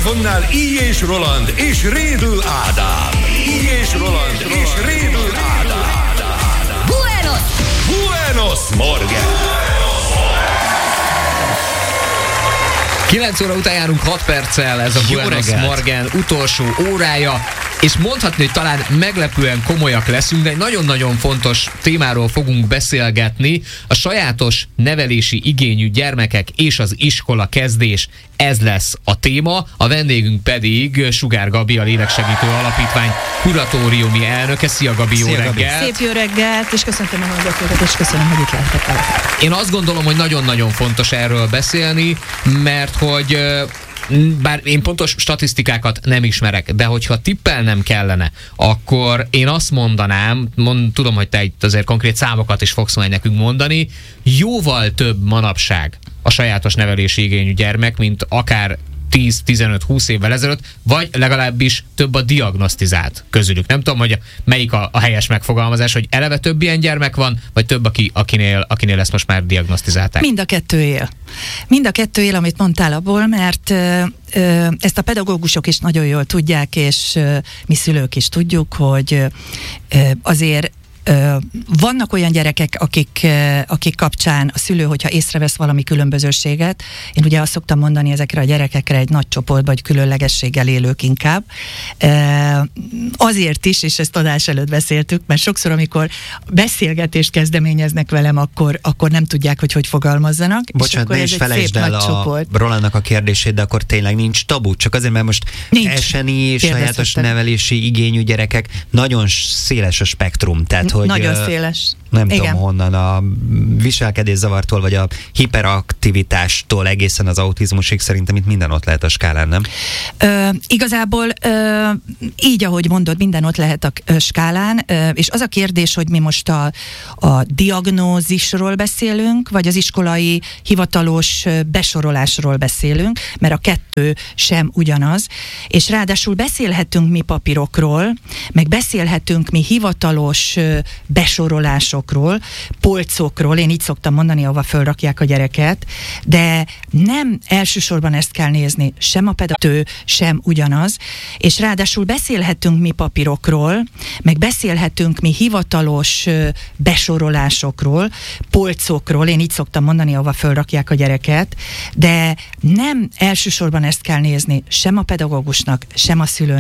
mikrofonnál Így és Roland és Rédl Ádám. Így és Roland és Rédl Ádám. Buenos Morgen! 9 óra után járunk 6 perccel, ez a Buenos Morgen utolsó órája, és mondhatni, hogy talán meglepően komolyak leszünk, de egy nagyon-nagyon fontos témáról fogunk beszélgetni. A sajátos nevelési igényű gyermekek és az iskola kezdés, ez lesz a téma. A vendégünk pedig Sugár Gabi, a Léleksegítő Alapítvány kuratóriumi elnöke. Szia Gabi, jó reggelt! Szép jó reggelt, és köszöntöm a hallgatókat, és köszönöm, hogy itt lehetek. Én azt gondolom, hogy nagyon-nagyon fontos erről beszélni, mert hogy bár én pontos statisztikákat nem ismerek, de hogyha tippelnem kellene, akkor én azt mondanám, tudom, hogy te itt azért konkrét számokat is fogsz majd nekünk mondani, jóval több manapság a sajátos nevelési igényű gyermek, mint akár 10-15-20 évvel ezelőtt, vagy legalábbis több a diagnosztizált közülük. Nem tudom, hogy melyik a helyes megfogalmazás, hogy eleve több ilyen gyermek van, vagy több, akinél ezt most már diagnosztizálták. Mind a kettő él. Mind a kettő él, amit mondtál abból, mert ezt a pedagógusok is nagyon jól tudják, és mi szülők is tudjuk, hogy azért vannak olyan gyerekek, akik kapcsán a szülő, hogyha észrevesz valami különbözőséget, én ugye azt szoktam mondani ezekre a gyerekekre, egy nagy csoportba, vagy különlegességgel élők inkább. Azért is, és ezt adás előtt beszéltük, mert sokszor, amikor beszélgetést kezdeményeznek velem, akkor nem tudják, hogy fogalmazzanak. Bocsánat, ne is felejtsd el a Rolandnak a kérdését, de akkor tényleg nincs tabu, csak azért, mert most SNI, sajátos nevelési igényű gyerekek, nagyon széles a spektrum, tehát hogy nagyon széles. Nem Igen. tudom honnan, a viselkedészavartól, vagy a hiperaktivitástól egészen az autizmusig szerintem itt minden ott lehet a skálán, nem? Igazából így, ahogy mondod, minden ott lehet a skálán, és az a kérdés, hogy mi most a diagnózisról beszélünk, vagy az iskolai hivatalos besorolásról beszélünk, mert a kettő sem ugyanaz, és ráadásul beszélhetünk mi papírokról, meg beszélhetünk mi hivatalos besorolásokról, polcokról, én így szoktam mondani, ahova fölrakják a gyereket, de nem elsősorban ezt kell nézni, sem a pedagógus, sem ugyanaz, és ráadásul beszélhetünk mi papírokról, meg beszélhetünk mi hivatalos besorolásokról, polcokról, én így szoktam mondani, ahova fölrakják a gyereket, de nem elsősorban ezt kell nézni, sem a pedagógusnak, sem a szülőnek.